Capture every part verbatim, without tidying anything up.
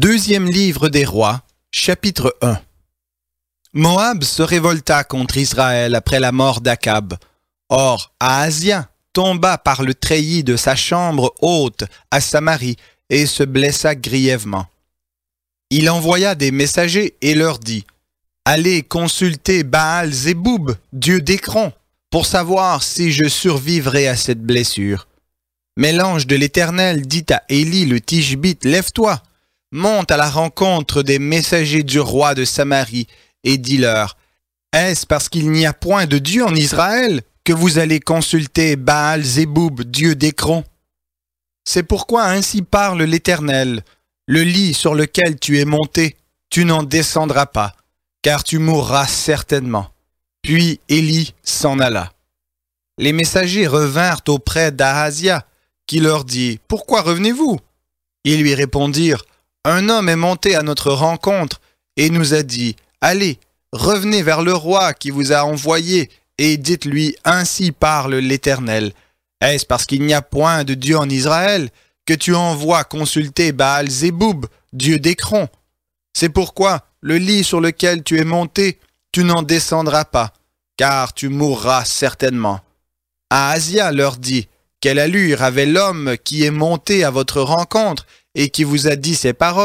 Deuxième livre des rois, chapitre un. Moab se révolta contre Israël après la mort d'Akab. Or, Ahazia tomba par le treillis de sa chambre haute à Samarie et se blessa grièvement. Il envoya des messagers et leur dit « Allez consulter Baal-Zéboub, dieu d'Écron, pour savoir si je survivrai à cette blessure. » Mais l'ange de l'Éternel dit à Élie le Tishbite « Lève-toi, monte à la rencontre des messagers du roi de Samarie et dis-leur « Est-ce parce qu'il n'y a point de Dieu en Israël que vous allez consulter Baal-Zéboub, dieu d'Écron? C'est pourquoi ainsi parle l'Éternel, le lit sur lequel tu es monté, tu n'en descendras pas, car tu mourras certainement. » Puis Élie s'en alla. Les messagers revinrent auprès d'Ahazia, qui leur dit « Pourquoi revenez-vous » Ils lui répondirent « Un homme est monté à notre rencontre et nous a dit « Allez, revenez vers le roi qui vous a envoyé et dites-lui « Ainsi parle l'Éternel. Est-ce parce qu'il n'y a point de Dieu en Israël que tu envoies consulter Baal-Zéboub, dieu d'Écron? C'est pourquoi le lit sur lequel tu es monté, tu n'en descendras pas, car tu mourras certainement. » Ahazia leur dit « Quelle allure avait l'homme qui est monté à votre rencontre et qui vous a dit ces paroles? »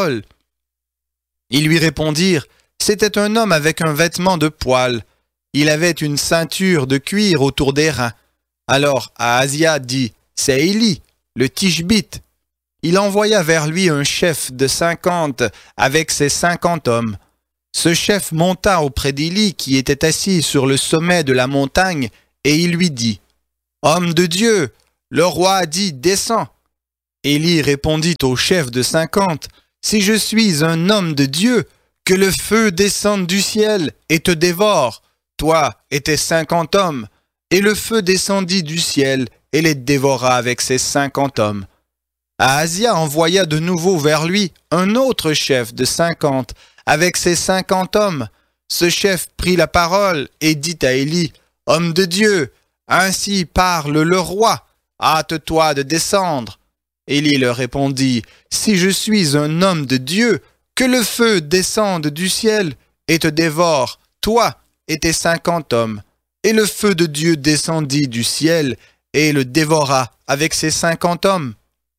Ils lui répondirent « C'était un homme avec un vêtement de poil. Il avait une ceinture de cuir autour des reins. » Alors Ahazia dit « C'est Élie, le Tishbite. » Il envoya vers lui un chef de cinquante avec ses cinquante hommes. Ce chef monta auprès d'Élie qui était assis sur le sommet de la montagne et il lui dit « Homme de Dieu, le roi a dit « Descends. » Élie répondit au chef de cinquante « Si je suis un homme de Dieu, que le feu descende du ciel et te dévore, toi et tes cinquante hommes. » Et le feu descendit du ciel et les dévora avec ses cinquante hommes. Ahazia envoya de nouveau vers lui un autre chef de cinquante avec ses cinquante hommes. Ce chef prit la parole et dit à Élie, « Homme de Dieu, ainsi parle le roi, hâte-toi de descendre. » Élie leur répondit, « Si je suis un homme de Dieu, que le feu descende du ciel et te dévore, toi et tes cinquante hommes. » Et le feu de Dieu descendit du ciel et le dévora avec ses cinquante hommes.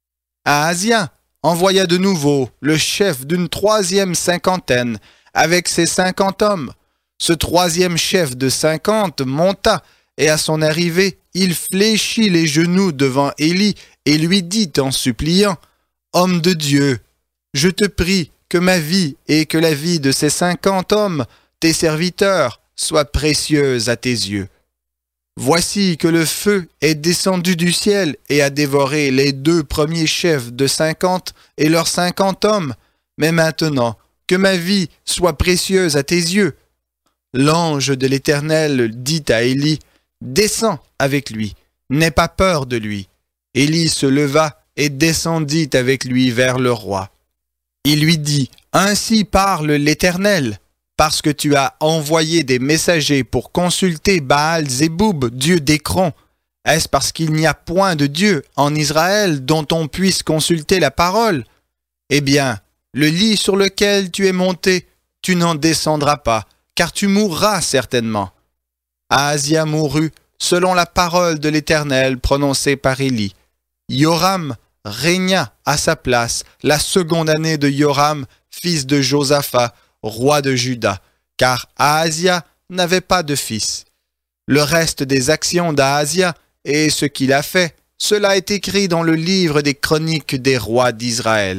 Ahazia envoya de nouveau le chef d'une troisième cinquantaine avec ses cinquante hommes. Ce troisième chef de cinquante monta et à son arrivée, il fléchit les genoux devant Élie et lui dit en suppliant, « Homme de Dieu, je te prie que ma vie et que la vie de ces cinquante hommes, tes serviteurs, soit précieuse à tes yeux. Voici que le feu est descendu du ciel et a dévoré les deux premiers chefs de cinquante et leurs cinquante hommes, mais maintenant, que ma vie soit précieuse à tes yeux. » L'ange de l'Éternel dit à Élie, « Descends avec lui, n'aie pas peur de lui. » Élie se leva et descendit avec lui vers le roi. Il lui dit, « Ainsi parle l'Éternel. Parce que tu as envoyé des messagers pour consulter Baal-Zéboub, dieu d'Écron. Est-ce parce qu'il n'y a point de Dieu en Israël dont on puisse consulter la parole? Eh bien, le lit sur lequel tu es monté, tu n'en descendras pas, car tu mourras certainement. » Ahazia mourut selon la parole de l'Éternel prononcée par Élie. Yoram régna à sa place la seconde année de Yoram, fils de Josaphat, roi de Juda, car Ahazia n'avait pas de fils. Le reste des actions d'Ahazia et ce qu'il a fait, cela est écrit dans le livre des chroniques des rois d'Israël.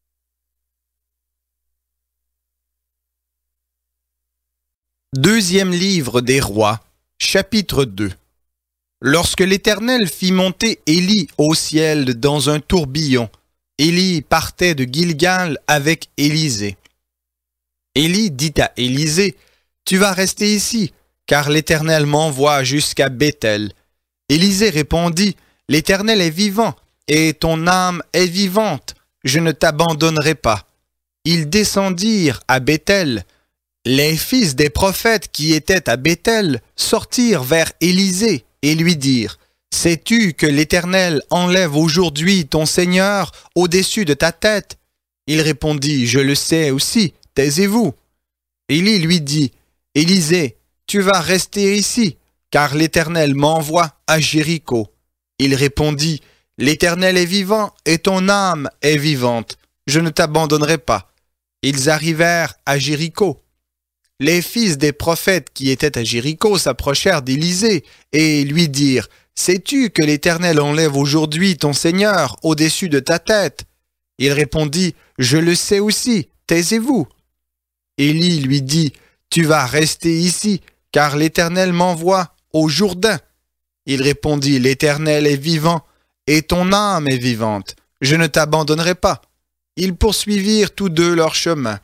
Deuxième livre des rois, chapitre deux. Lorsque l'Éternel fit monter Élie au ciel dans un tourbillon, Élie partait de Gilgal avec Élisée. Élie dit à Élisée, « Tu vas rester ici, car l'Éternel m'envoie jusqu'à Béthel. » Élisée répondit, « L'Éternel est vivant, et ton âme est vivante, je ne t'abandonnerai pas. » Ils descendirent à Béthel. Les fils des prophètes qui étaient à Béthel sortirent vers Élisée et lui dirent, « Sais-tu que l'Éternel enlève aujourd'hui ton Seigneur au-dessus de ta tête? Il répondit, je le sais aussi, taisez-vous. Élie lui dit, Élisée, tu vas rester ici, car l'Éternel m'envoie à Jéricho. Il répondit, l'Éternel est vivant et ton âme est vivante. Je ne t'abandonnerai pas. Ils arrivèrent à Jéricho. Les fils des prophètes qui étaient à Jéricho s'approchèrent d'Élisée et lui dirent, sais-tu que l'Éternel enlève aujourd'hui ton Seigneur au-dessus de ta tête? Il répondit, je le sais aussi, taisez-vous. Élie lui dit, tu vas rester ici, car l'Éternel m'envoie au Jourdain. Il répondit, l'Éternel est vivant et ton âme est vivante. Je ne t'abandonnerai pas. Ils poursuivirent tous deux leur chemin.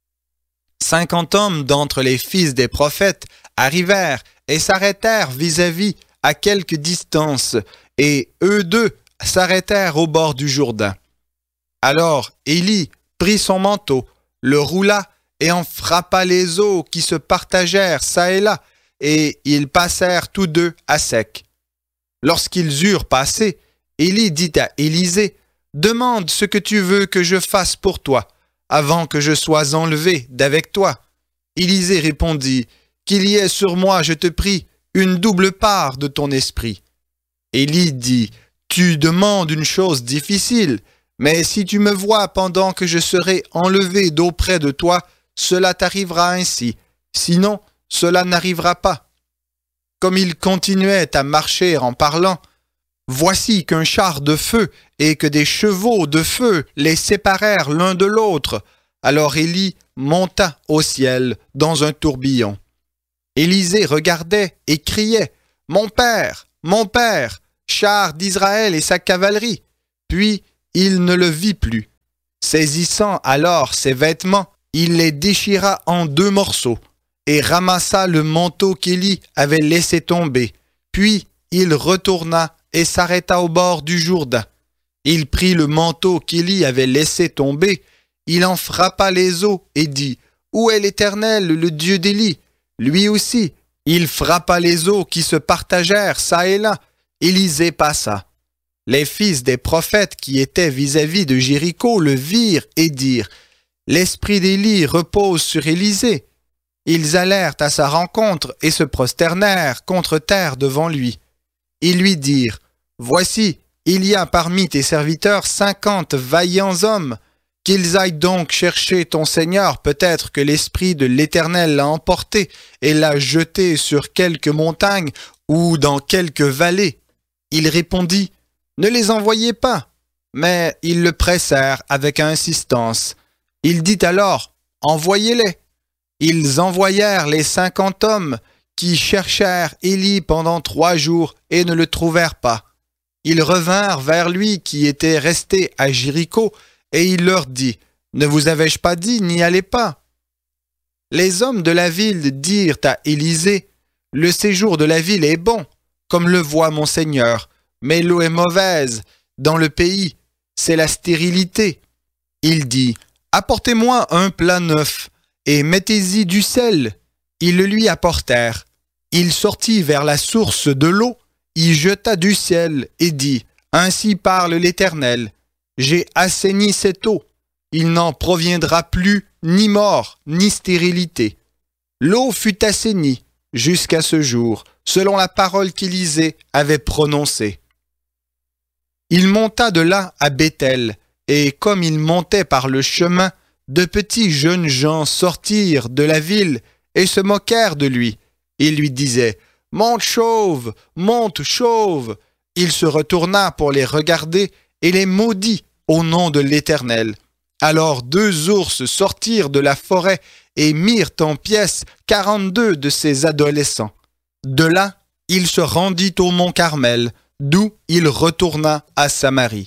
Cinquante hommes d'entre les fils des prophètes arrivèrent et s'arrêtèrent vis-à-vis à quelque distance, et eux deux s'arrêtèrent au bord du Jourdain. Alors Élie prit son manteau, le roula et en frappa les eaux qui se partagèrent çà et là, et ils passèrent tous deux à sec. Lorsqu'ils eurent passé, Élie dit à Élisée, « Demande ce que tu veux que je fasse pour toi, avant que je sois enlevé d'avec toi. » Élisée répondit, « Qu'il y ait sur moi, je te prie, une double part de ton esprit. » Élie dit, « Tu demandes une chose difficile, mais si tu me vois pendant que je serai enlevé d'auprès de toi, cela t'arrivera ainsi, sinon cela n'arrivera pas. » Comme il continuait à marcher en parlant, voici qu'un char de feu et que des chevaux de feu les séparèrent l'un de l'autre. Alors Élie monta au ciel dans un tourbillon. Élisée regardait et criait, « Mon père, mon père, char d'Israël et sa cavalerie !» Puis il ne le vit plus. Saisissant alors ses vêtements, il les déchira en deux morceaux et ramassa le manteau qu'Élie avait laissé tomber. Puis il retourna et s'arrêta au bord du Jourdain. Il prit le manteau qu'Élie avait laissé tomber, il en frappa les eaux et dit, « Où est l'Éternel, le Dieu d'Élie ?» Lui aussi, il frappa les eaux qui se partagèrent çà et là. Élisée passa. Les fils des prophètes qui étaient vis-à-vis de Jéricho le virent et dirent, « L'esprit d'Élie repose sur Élisée. » Ils allèrent à sa rencontre et se prosternèrent contre terre devant lui. Ils lui dirent, « Voici, il y a parmi tes serviteurs cinquante vaillants hommes. Qu'ils aillent donc chercher ton Seigneur, peut-être que l'Esprit de l'Éternel l'a emporté et l'a jeté sur quelque montagne ou dans quelque vallée. » Il répondit, « Ne les envoyez pas. » Mais ils le pressèrent avec insistance. Il dit alors, « Envoyez-les. » Ils envoyèrent les cinquante hommes qui cherchèrent Élie pendant trois jours et ne le trouvèrent pas. Ils revinrent vers lui qui était resté à Jéricho et il leur dit, « Ne vous avais-je pas dit, n'y allez pas ?» Les hommes de la ville dirent à Élisée, « Le séjour de la ville est bon, comme le voit mon Seigneur, mais l'eau est mauvaise dans le pays, c'est la stérilité. » Il dit, « Apportez-moi un plat neuf et mettez-y du sel. » Ils le lui apportèrent. Il sortit vers la source de l'eau, y jeta du sel et dit, « Ainsi parle l'Éternel. J'ai assaini cette eau. Il n'en proviendra plus ni mort, ni stérilité. » L'eau fut assainie jusqu'à ce jour, selon la parole qu'Élisée avait prononcée. Il monta de là à Béthel, et comme il montait par le chemin, de petits jeunes gens sortirent de la ville et se moquèrent de lui. Ils lui disaient, « Monte chauve, monte chauve !» Il se retourna pour les regarder et les maudit au nom de l'Éternel. Alors deux ours sortirent de la forêt et mirent en pièces quarante-deux de ses adolescents. De là, il se rendit au mont Carmel, d'où il retourna à Samarie.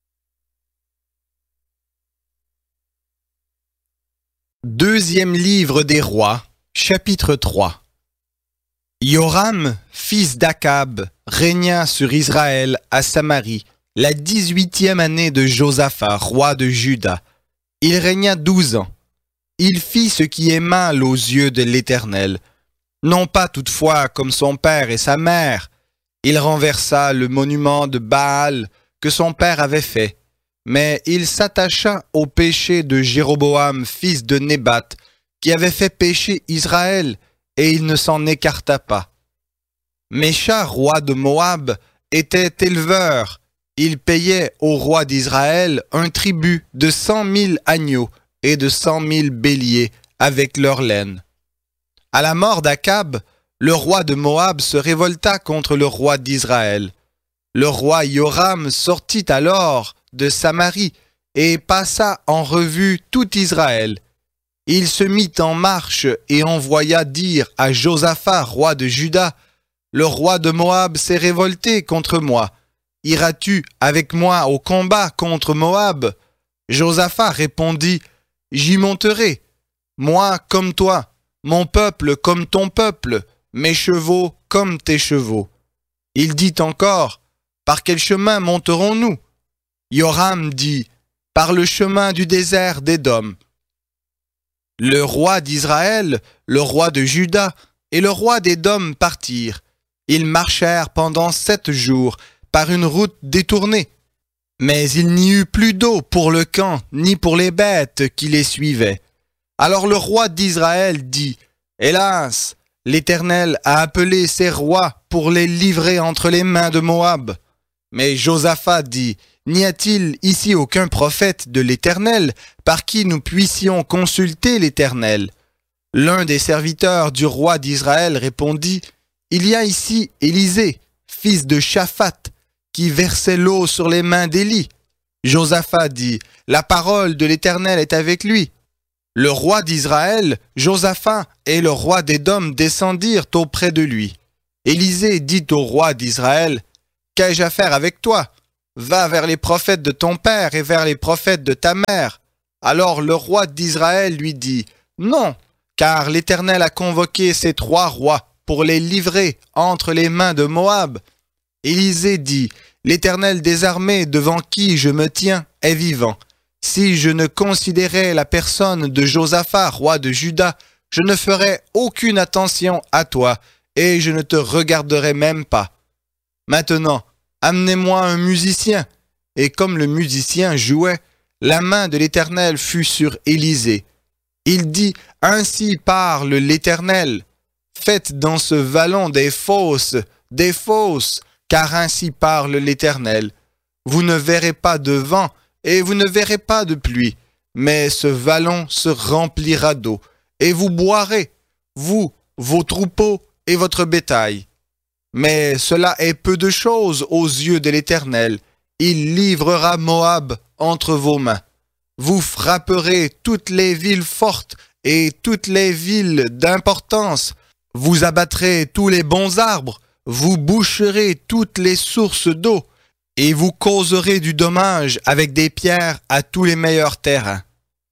Deuxième livre des rois, chapitre trois. Yoram, fils d'Akab, régna sur Israël à Samarie, la dix-huitième année de Josaphat, roi de Juda. Il régna douze ans. Il fit ce qui est mal aux yeux de l'Éternel, non pas toutefois comme son père et sa mère. Il renversa le monument de Baal que son père avait fait. mais il s'attacha au péché de Jéroboam, fils de Nébat, qui avait fait pécher Israël, et il ne s'en écarta pas. Mécha, roi de Moab, était éleveur. Il payait au roi d'Israël un tribut de cent mille agneaux et de cent mille béliers avec leur laine. À la mort d'Akab, le roi de Moab se révolta contre le roi d'Israël. Le roi Yoram sortit alors de Samarie et passa en revue tout Israël. Il se mit en marche et envoya dire à Josaphat, roi de Juda, « Le roi de Moab s'est révolté contre moi. Iras-tu avec moi au combat contre Moab ?» Josaphat répondit, « J'y monterai, moi comme toi, mon peuple comme ton peuple, mes chevaux comme tes chevaux. » Il dit encore, « Par quel chemin monterons-nous » Yoram dit, « Par le chemin du désert d'Édom. » Le roi d'Israël, le roi de Juda et le roi d'Édom partirent. Ils marchèrent pendant sept jours par une route détournée. Mais il n'y eut plus d'eau pour le camp, ni pour les bêtes qui les suivaient. Alors le roi d'Israël dit, « Hélas, l'Éternel a appelé ses rois pour les livrer entre les mains de Moab. » Mais Josaphat dit, « N'y a-t-il ici aucun prophète de l'Éternel par qui nous puissions consulter l'Éternel ?» L'un des serviteurs du roi d'Israël répondit, « Il y a ici Élisée, fils de Shaphat, qui versait l'eau sur les mains d'Élie. » Josaphat dit, « La parole de l'Éternel est avec lui. » Le roi d'Israël, Josaphat et le roi d'Édom descendirent auprès de lui. Élisée dit au roi d'Israël, « Qu'ai-je à faire avec toi ? Va vers les prophètes de ton père et vers les prophètes de ta mère. » Alors le roi d'Israël lui dit, « Non, car l'Éternel a convoqué ces trois rois pour les livrer entre les mains de Moab. » Élisée dit, « L'Éternel des armées devant qui je me tiens est vivant. Si je ne considérais la personne de Josaphat, roi de Juda, je ne ferais aucune attention à toi, et je ne te regarderais même pas. Maintenant, amenez-moi un musicien. » Et comme le musicien jouait, la main de l'Éternel fut sur Élisée. Il dit, « Ainsi parle l'Éternel. Faites dans ce vallon des fosses, des fosses, car ainsi parle l'Éternel. Vous ne verrez pas de vent, et vous ne verrez pas de pluie, mais ce vallon se remplira d'eau, et vous boirez, vous, vos troupeaux et votre bétail. Mais cela est peu de chose aux yeux de l'Éternel. Il livrera Moab entre vos mains. Vous frapperez toutes les villes fortes et toutes les villes d'importance. Vous abattrez tous les bons arbres, vous boucherez toutes les sources d'eau, et vous causerez du dommage avec des pierres à tous les meilleurs terrains.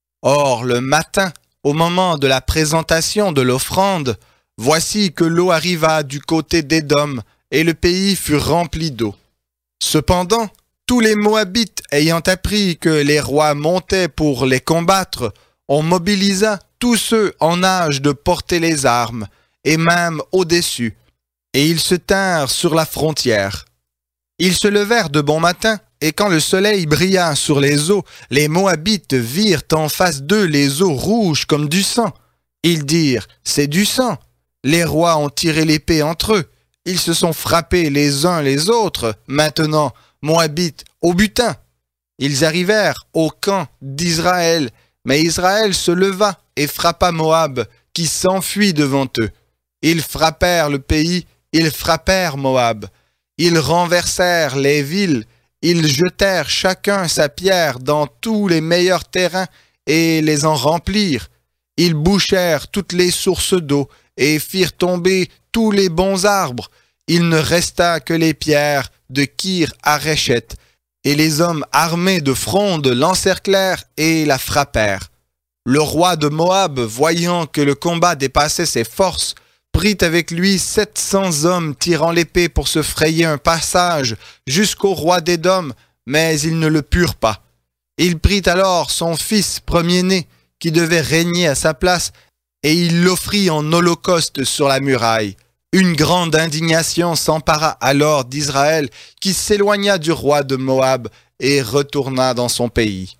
Or, le matin, au moment de la présentation de l'offrande, voici que l'eau arriva du côté d'Édom, et le pays fut rempli d'eau. Cependant, tous les Moabites ayant appris que les rois montaient pour les combattre, on mobilisa tous ceux en âge de porter les armes, et même au-dessus, et ils se tinrent sur la frontière. Ils se levèrent de bon matin, et quand le soleil brilla sur les eaux, les Moabites virent en face d'eux les eaux rouges comme du sang. Ils dirent, « C'est du sang. » Les rois ont tiré l'épée entre eux. Ils se sont frappés les uns les autres. Maintenant, Moabites, au butin. Ils arrivèrent au camp d'Israël, mais Israël se leva et frappa Moab, qui s'enfuit devant eux. Ils frappèrent le pays, ils frappèrent Moab. Ils renversèrent les villes, ils jetèrent chacun sa pierre dans tous les meilleurs terrains et les en remplirent. Ils bouchèrent toutes les sources d'eau et firent tomber tous les bons arbres. Il ne resta que les pierres de Kir Hareshet, et les hommes armés de frondes l'encerclèrent et la frappèrent. Le roi de Moab, voyant que le combat dépassait ses forces, prit avec lui sept cents hommes tirant l'épée pour se frayer un passage jusqu'au roi d'Édom, mais ils ne le purent pas. Il prit alors son fils premier-né, qui devait régner à sa place, et il l'offrit en holocauste sur la muraille. Une grande indignation s'empara alors d'Israël, qui s'éloigna du roi de Moab, et retourna dans son pays.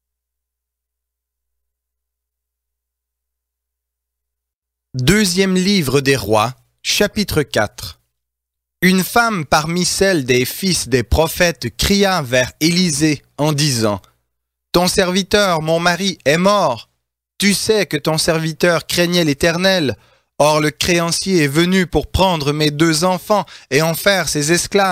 Deuxième livre des rois, chapitre quatre. Une femme parmi celles des fils des prophètes cria vers Élisée en disant « Ton serviteur, mon mari, est mort. Tu sais que ton serviteur craignait l'Éternel. Or le créancier est venu pour prendre mes deux enfants et en faire ses esclaves. »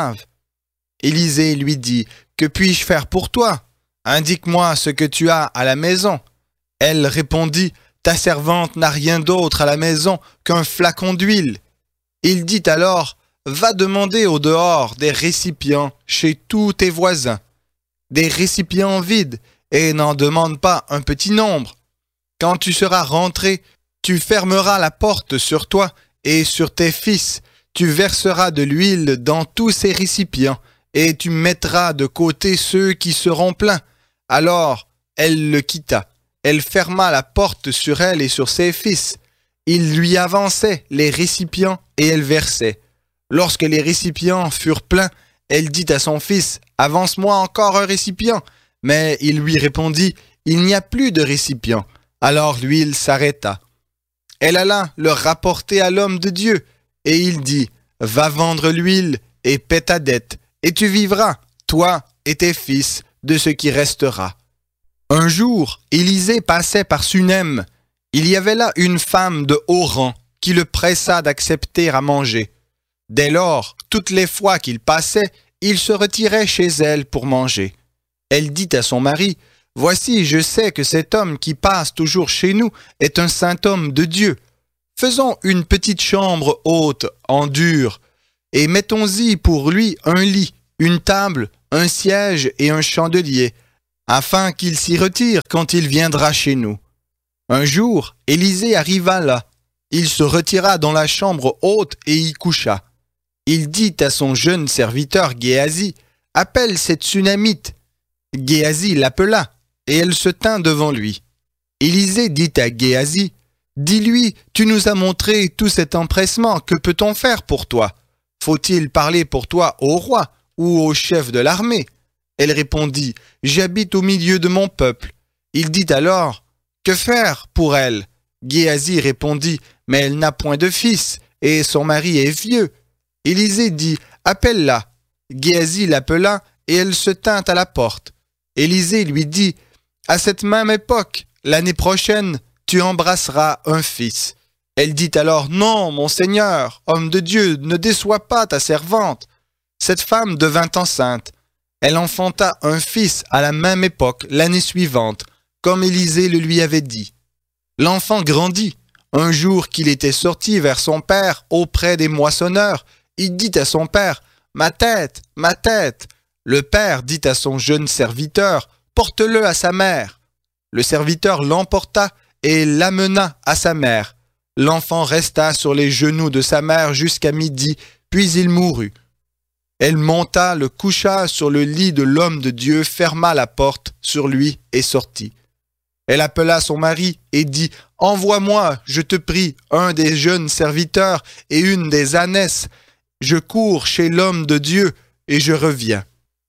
Élisée lui dit « Que puis-je faire pour toi? Indique-moi ce que tu as à la maison. » Elle répondit « Ta servante n'a rien d'autre à la maison qu'un flacon d'huile. » Il dit alors « Va demander au dehors des récipients chez tous tes voisins, des récipients vides, et n'en demande pas un petit nombre. Quand tu seras rentré, tu fermeras la porte sur toi et sur tes fils, tu verseras de l'huile dans tous ces récipients, et tu mettras de côté ceux qui seront pleins. » Alors elle le quitta. Elle ferma la porte sur elle et sur ses fils. Il lui avançait les récipients et elle versait. Lorsque les récipients furent pleins, elle dit à son fils « Avance-moi encore un récipient. » Mais il lui répondit « Il n'y a plus de récipient. » Alors l'huile s'arrêta. Elle alla le rapporter à l'homme de Dieu, et il dit « Va vendre l'huile et paie ta dette, et tu vivras, toi et tes fils, de ce qui restera. » Un jour, Élisée passait par Sunem. Il y avait là une femme de haut rang qui le pressa d'accepter à manger. Dès lors, toutes les fois qu'il passait, il se retirait chez elle pour manger. Elle dit à son mari « Voici, je sais que cet homme qui passe toujours chez nous est un saint homme de Dieu. Faisons une petite chambre haute en dur, et mettons-y pour lui un lit, une table, un siège et un chandelier, afin qu'il s'y retire quand il viendra chez nous. » Un jour, Élisée arriva là. Il se retira dans la chambre haute et y coucha. Il dit à son jeune serviteur Géasi, « Appelle cette Sunamite. » Géasi l'appela, et elle se tint devant lui. Élisée dit à Géasi, « Dis-lui, tu nous as montré tout cet empressement, que peut-on faire pour toi? Faut-il parler pour toi au roi ou au chef de l'armée? » Elle répondit, « J'habite au milieu de mon peuple. » Il dit alors, « Que faire pour elle? » Géasi répondit, « Mais elle n'a point de fils, et son mari est vieux. » Élisée dit, « Appelle-la. » Géasi l'appela, et elle se tint à la porte. Élisée lui dit, « À cette même époque, l'année prochaine, tu embrasseras un fils. » Elle dit alors, « Non, mon Seigneur, homme de Dieu, ne déçois pas ta servante. » Cette femme devint enceinte. Elle enfanta un fils à la même époque, l'année suivante, comme Élisée le lui avait dit. L'enfant grandit. Un jour qu'il était sorti vers son père auprès des moissonneurs, il dit à son père, « Ma tête, ma tête !» Le père dit à son jeune serviteur, « Porte-le à sa mère. » Le serviteur l'emporta et l'amena à sa mère. L'enfant resta sur les genoux de sa mère jusqu'à midi, puis il mourut. Elle monta, le coucha sur le lit de l'homme de Dieu, ferma la porte sur lui et sortit. Elle appela son mari et dit, « Envoie-moi, je te prie, un des jeunes serviteurs et une des ânesses. Je cours chez l'homme de Dieu et je reviens. »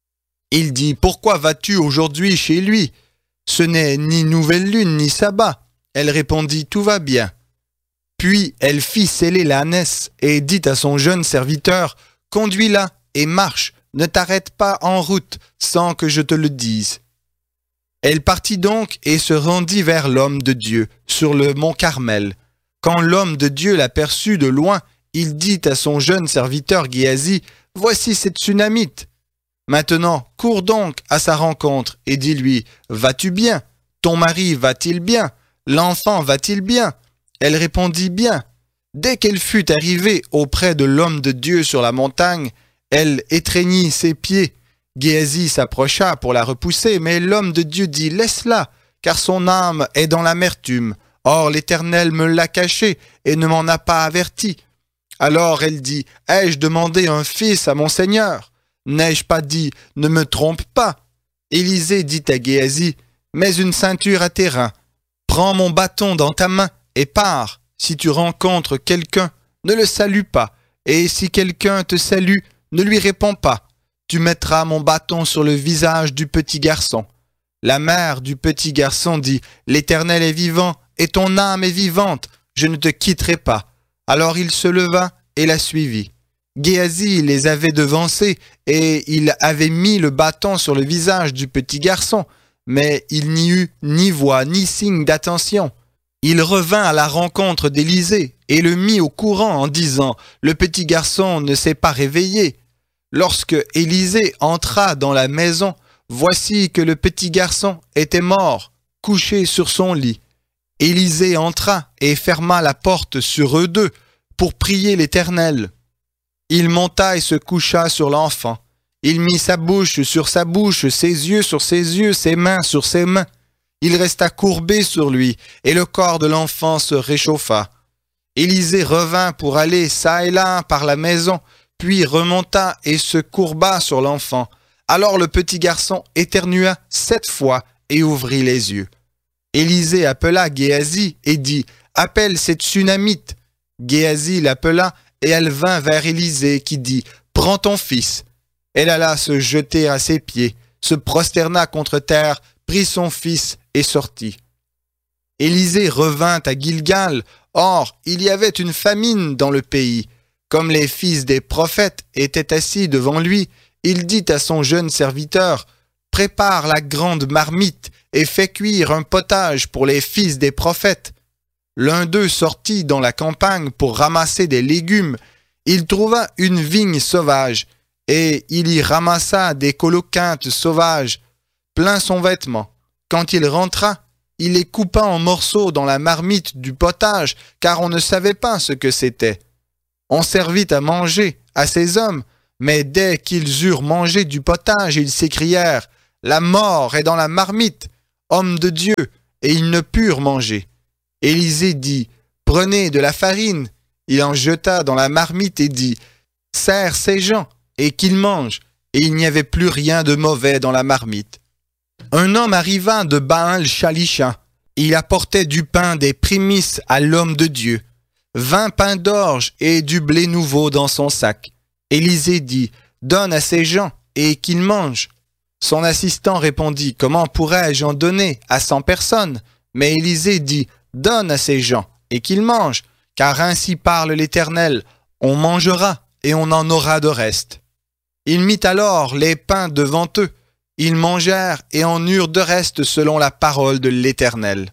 Il dit, « Pourquoi vas-tu aujourd'hui chez lui? Ce n'est ni nouvelle lune ni sabbat. » Elle répondit, « Tout va bien. » Puis elle fit sceller l'ânesse et dit à son jeune serviteur, « Conduis-la et marche, ne t'arrête pas en route sans que je te le dise. » Elle partit donc et se rendit vers l'homme de Dieu, sur le mont Carmel. Quand l'homme de Dieu l'aperçut de loin, il dit à son jeune serviteur Géasi, « Voici cette Sunamite. Maintenant, cours donc à sa rencontre et dis-lui, « Vas-tu bien? Ton mari va-t-il bien? L'enfant va-t-il bien? » Elle répondit bien. Dès qu'elle fut arrivée auprès de l'homme de Dieu sur la montagne, elle étreignit ses pieds. Géasi s'approcha pour la repousser, mais l'homme de Dieu dit, « Laisse-la, car son âme est dans l'amertume. Or l'Éternel me l'a caché et ne m'en a pas averti. » Alors elle dit, « Ai-je demandé un fils à mon Seigneur? N'ai-je pas dit, ne me trompe pas? » Élisée dit à Géasi, « Mets une ceinture à tes reins. Prends mon bâton dans ta main et pars. Si tu rencontres quelqu'un, ne le salue pas. Et si quelqu'un te salue, ne lui réponds pas. tu mettras mon bâton sur le visage du petit garçon. » La mère du petit garçon dit, « L'Éternel est vivant, et ton âme est vivante, je ne te quitterai pas. » Alors il se leva et la suivit. Géhazi les avait devancés, et il avait mis le bâton sur le visage du petit garçon, mais il n'y eut ni voix ni signe d'attention. Il revint à la rencontre d'Élisée et le mit au courant en disant, « Le petit garçon ne s'est pas réveillé. » Lorsque Élisée entra dans la maison, voici que le petit garçon était mort, couché sur son lit. Élisée entra et ferma la porte sur eux deux pour prier l'Éternel. Il monta et se coucha sur l'enfant. Il mit sa bouche sur sa bouche, ses yeux sur ses yeux, ses mains sur ses mains. Il resta courbé sur lui, et le corps de l'enfant se réchauffa. Élisée revint pour aller çà et là par la maison, puis remonta et se courba sur l'enfant. Alors le petit garçon éternua sept fois et ouvrit les yeux. Élisée appela Géhazi et dit, « Appelle cette Sunamite. » Géhazi l'appela, et elle vint vers Élisée qui dit, « Prends ton fils. » Elle alla se jeter à ses pieds, se prosterna contre terre, prit son fils et sortit. Élisée revint à Gilgal. Or, il y avait une famine dans le pays. Comme les fils des prophètes étaient assis devant lui, il dit à son jeune serviteur, « Prépare la grande marmite et fais cuire un potage pour les fils des prophètes. » L'un d'eux sortit dans la campagne pour ramasser des légumes. Il trouva une vigne sauvage, et il y ramassa des coloquintes sauvages, plein son vêtement. Quand il rentra, il les coupa en morceaux dans la marmite du potage, car on ne savait pas ce que c'était. On servit à manger à ces hommes, mais dès qu'ils eurent mangé du potage, ils s'écrièrent, « La mort est dans la marmite, homme de Dieu !» Et ils ne purent manger. Élisée dit, « Prenez de la farine. » Il en jeta dans la marmite et dit, « Sers ces gens, et qu'ils mangent. » Et il n'y avait plus rien de mauvais dans la marmite. Un homme arriva de Baal-Shalisha. Il apportait du pain des prémices à l'homme de Dieu, vingt pains d'orge et du blé nouveau dans son sac. Élisée dit, « Donne à ces gens, et qu'ils mangent. » Son assistant répondit, « Comment pourrais-je en donner à cent personnes ?» Mais Élisée dit, « Donne à ces gens, et qu'ils mangent, car ainsi parle l'Éternel, on mangera, et on en aura de reste. » Il mit alors les pains devant eux. Ils mangèrent et en eurent de reste selon la parole de l'Éternel.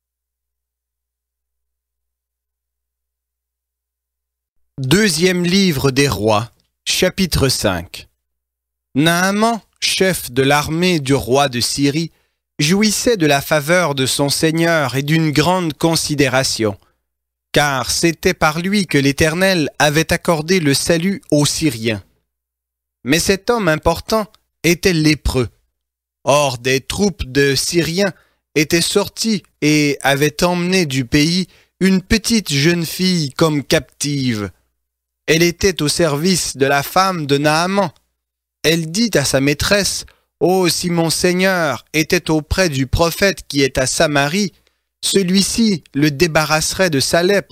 Deuxième livre des rois, chapitre cinq. Naaman, chef de l'armée du roi de Syrie, jouissait de la faveur de son Seigneur et d'une grande considération, car c'était par lui que l'Éternel avait accordé le salut aux Syriens. Mais cet homme important était lépreux. Or, des troupes de Syriens étaient sorties et avaient emmené du pays une petite jeune fille comme captive. Elle était au service de la femme de Naaman. Elle dit à sa maîtresse, « Oh, si mon Seigneur était auprès du prophète qui est à Samarie, celui-ci le débarrasserait de sa lèpre. »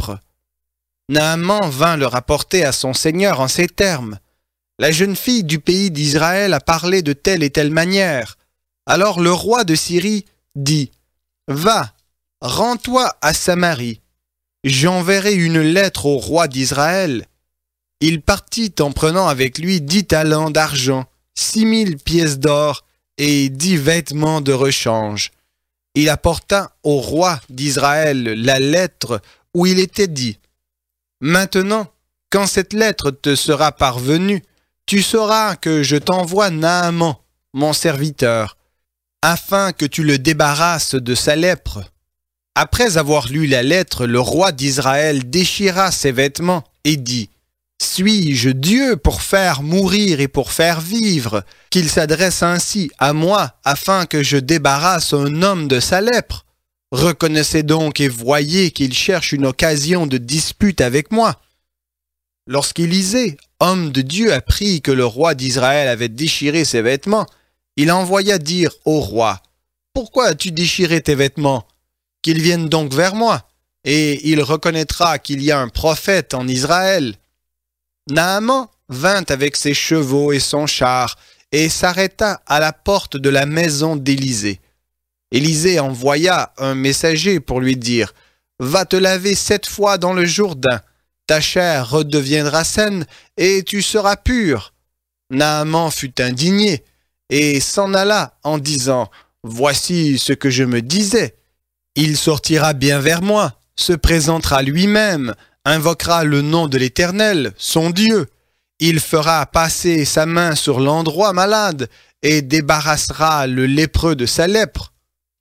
Naaman vint le rapporter à son Seigneur en ces termes. La jeune fille du pays d'Israël a parlé de telle et telle manière. Alors le roi de Syrie dit, « Va, rends-toi à Samarie. J'enverrai une lettre au roi d'Israël. » Il partit en prenant avec lui dix talents d'argent, six mille pièces d'or et dix vêtements de rechange. Il apporta au roi d'Israël la lettre où il était dit, « Maintenant, quand cette lettre te sera parvenue, tu sauras que je t'envoie Naaman, mon serviteur, afin que tu le débarrasses de sa lèpre. » Après avoir lu la lettre, le roi d'Israël déchira ses vêtements et dit, « Suis-je Dieu pour faire mourir et pour faire vivre, qu'il s'adresse ainsi à moi afin que je débarrasse un homme de sa lèpre? Reconnaissez donc et voyez qu'il cherche une occasion de dispute avec moi. » Lorsqu'Élisée, homme de Dieu, apprit que le roi d'Israël avait déchiré ses vêtements, il envoya dire au roi, « Pourquoi as-tu déchiré tes vêtements? Qu'il vienne donc vers moi, et il reconnaîtra qu'il y a un prophète en Israël. » Naaman vint avec ses chevaux et son char, et s'arrêta à la porte de la maison d'Élisée. Élisée envoya un messager pour lui dire « Va te laver sept fois dans le Jourdain, ta chair redeviendra saine et tu seras pur. » Naaman fut indigné et s'en alla en disant « Voici ce que je me disais. Il sortira bien vers moi, se présentera lui-même, invoquera le nom de l'Éternel, son Dieu. Il fera passer sa main sur l'endroit malade et débarrassera le lépreux de sa lèpre.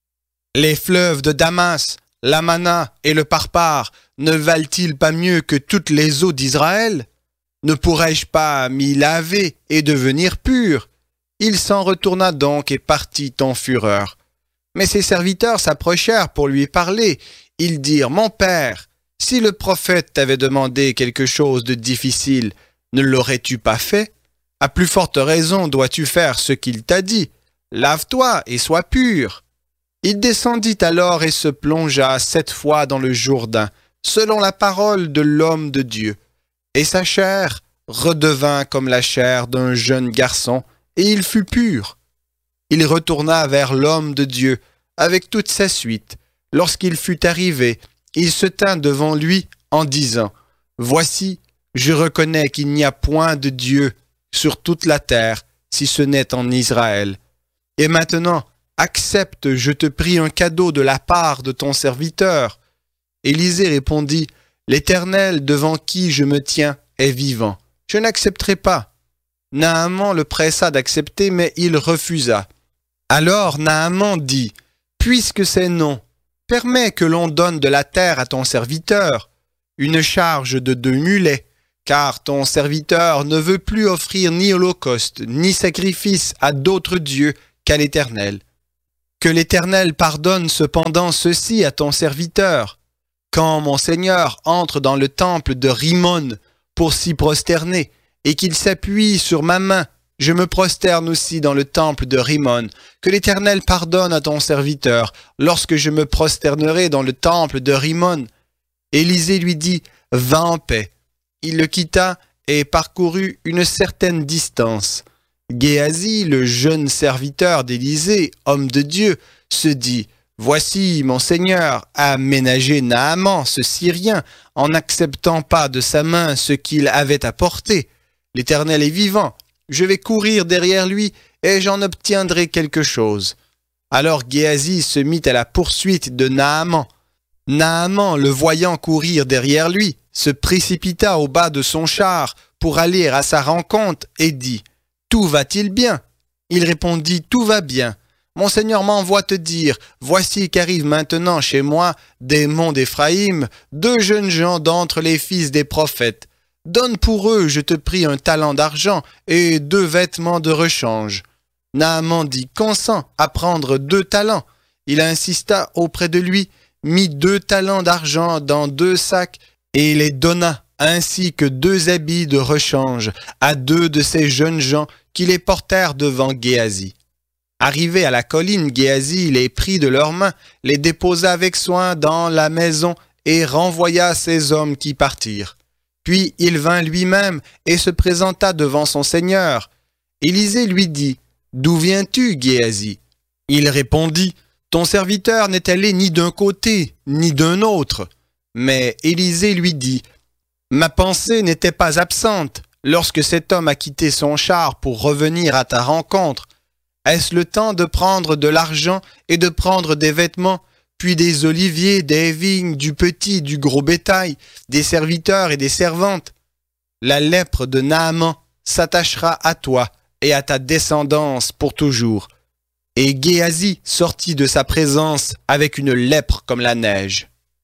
Les fleuves de Damas, l'Amana et le Parpar ne valent-ils pas mieux que toutes les eaux d'Israël? Ne pourrais-je pas m'y laver et devenir pur? » Il s'en retourna donc et partit en fureur. Mais ses serviteurs s'approchèrent pour lui parler. Ils dirent « Mon père, si le prophète t'avait demandé quelque chose de difficile, ne l'aurais-tu pas fait? À plus forte raison dois-tu faire ce qu'il t'a dit. Lave-toi et sois pur. » Il descendit alors et se plongea sept fois dans le Jourdain, selon la parole de l'homme de Dieu. Et sa chair redevint comme la chair d'un jeune garçon, et il fut pur. Il retourna vers l'homme de Dieu, avec toute sa suite. Lorsqu'il fut arrivé, il se tint devant lui en disant « Voici, je reconnais qu'il n'y a point de Dieu sur toute la terre, si ce n'est en Israël. Et maintenant, accepte, je te prie, un cadeau de la part de ton serviteur. » Élisée répondit, « L'Éternel devant qui je me tiens est vivant. Je n'accepterai pas. » Naaman le pressa d'accepter, mais il refusa. Alors Naaman dit, « Puisque c'est non, permets que l'on donne de la terre à ton serviteur, une charge de deux mulets, car ton serviteur ne veut plus offrir ni holocauste, ni sacrifice à d'autres dieux qu'à l'Éternel. Que l'Éternel pardonne cependant ceci à ton serviteur. Quand mon Seigneur entre dans le temple de Rimon pour s'y prosterner, et qu'il s'appuie sur ma main, je me prosterne aussi dans le temple de Rimon. Que l'Éternel pardonne à ton serviteur lorsque je me prosternerai dans le temple de Rimon. » Élisée lui dit, « Va en paix. » Il le quitta et parcourut une certaine distance. Géasi, le jeune serviteur d'Élisée, homme de Dieu, se dit, « Voici, mon Seigneur a ménagé Naaman, ce Syrien, en n'acceptant pas de sa main ce qu'il avait apporté. L'Éternel est vivant, je vais courir derrière lui et j'en obtiendrai quelque chose. » Alors Géasi se mit à la poursuite de Naaman. Naaman, le voyant courir derrière lui, se précipita au bas de son char pour aller à sa rencontre et dit, « Tout va-t-il bien ?» Il répondit, « Tout va bien. Mon Seigneur m'envoie te dire, voici qu'arrivent maintenant chez moi des monts d'Éphraïm, deux jeunes gens d'entre les fils des prophètes. Donne pour eux, je te prie, un talent d'argent et deux vêtements de rechange. » Naaman dit, « Consens à prendre deux talents. » Il insista auprès de lui, mit deux talents d'argent dans deux sacs et les donna, ainsi que deux habits de rechange à deux de ces jeunes gens qui les portèrent devant Géasi. Arrivé à la colline, Géasi les prit de leurs mains, les déposa avec soin dans la maison et renvoya ces hommes qui partirent. Puis il vint lui-même et se présenta devant son seigneur. Élisée lui dit, « D'où viens-tu, Géasi ?» Il répondit, « Ton serviteur n'est allé ni d'un côté, ni d'un autre. » Mais Élisée lui dit, « Ma pensée n'était pas absente lorsque cet homme a quitté son char pour revenir à ta rencontre. Est-ce le temps de prendre de l'argent et de prendre des vêtements, puis des oliviers, des vignes, du petit, du gros bétail, des serviteurs et des servantes? La lèpre de Naaman s'attachera à toi et à ta descendance pour toujours. » Et Géasi sortit de sa présence avec une lèpre comme la neige.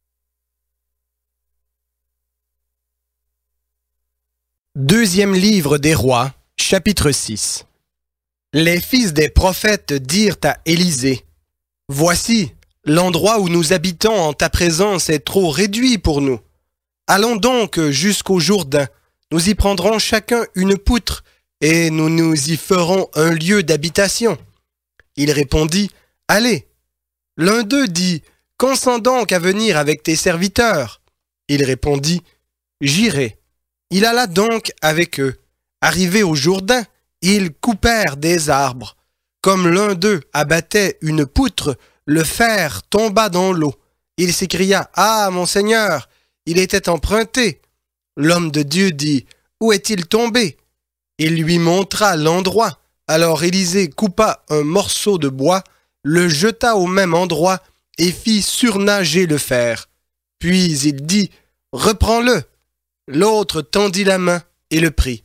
Deuxième livre des Rois, chapitre six. Les fils des prophètes dirent à Élisée, « Voici, l'endroit où nous habitons en ta présence est trop réduit pour nous. Allons donc jusqu'au Jourdain, nous y prendrons chacun une poutre, et nous nous y ferons un lieu d'habitation. » Il répondit, « Allez. » L'un d'eux dit, « Consens donc à venir avec tes serviteurs. » Il répondit, « J'irai. » Il alla donc avec eux. Arrivé au Jourdain, ils coupèrent des arbres. Comme l'un d'eux abattait une poutre, le fer tomba dans l'eau. Il s'écria « Ah, mon Seigneur, il était emprunté !» L'homme de Dieu dit « Où est-il tombé ?» Il lui montra l'endroit. Alors Élisée coupa un morceau de bois, le jeta au même endroit et fit surnager le fer. Puis il dit « Reprends-le !» L'autre tendit la main et le prit.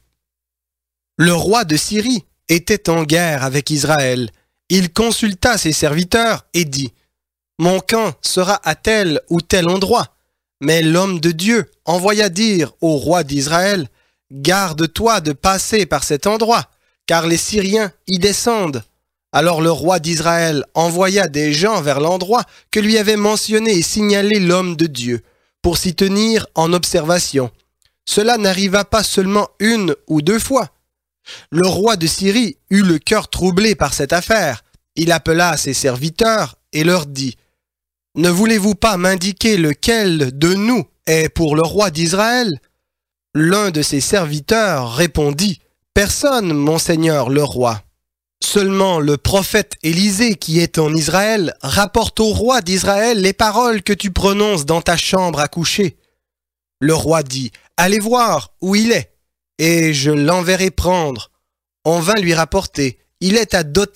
Le roi de Syrie était en guerre avec Israël. Il consulta ses serviteurs et dit « Mon camp sera à tel ou tel endroit. » Mais l'homme de Dieu envoya dire au roi d'Israël « Garde-toi de passer par cet endroit, car les Syriens y descendent. » Alors le roi d'Israël envoya des gens vers l'endroit que lui avait mentionné et signalé l'homme de Dieu, pour s'y tenir en observation. Cela n'arriva pas seulement une ou deux fois. Le roi de Syrie eut le cœur troublé par cette affaire. Il appela ses serviteurs et leur dit « Ne voulez-vous pas m'indiquer lequel de nous est pour le roi d'Israël ?» L'un de ses serviteurs répondit « Personne, mon seigneur le roi. Seulement le prophète Élisée qui est en Israël rapporte au roi d'Israël les paroles que tu prononces dans ta chambre à coucher. » Le roi dit « Allez voir où il est, et je l'enverrai prendre. » On vint lui rapporter « Il est à Dothan. »